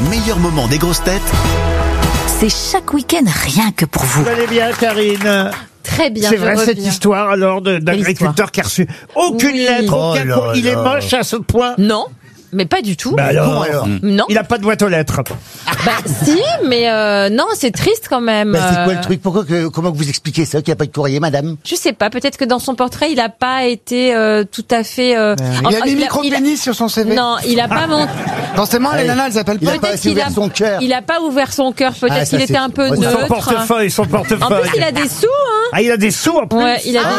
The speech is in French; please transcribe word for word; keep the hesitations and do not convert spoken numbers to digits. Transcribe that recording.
meilleurs moments des grosses têtes, C'est chaque week-end rien que pour vous. Vous allez bien, Karine? Très bien. C'est je vrai reviens. cette histoire alors de- d'agriculteur qui a reçu aucune Oui. lettre, Oh aucun là courrier. Il est là. moche à ce point. Non, mais pas du tout. Bah alors, alors Non. il a pas de boîte aux lettres. Bah si, mais euh, non, c'est triste quand même. Bah, c'est quoi le Euh, truc? Pourquoi que, comment que vous expliquez ça, qu'il n'y a pas de courrier, madame? Je sais pas, peut-être que dans son portrait, il a pas été euh, tout à fait... euh, Il enfin, a mis il a- micro-pénis sur son C V. Non, il a pas mon... Forcément, les Allez. nanas, elles appellent Il a pas. pas Peut-être assez qu'il a, ouvert son cœur. il a pas ouvert son cœur, peut-être Ah, ça, qu'il était c'est- un peu Ouais, Son neutre. portefeuille, son En portefeuille. plus, il a des sous, hein. Ah, il a des sous en plus. Ouais, il a des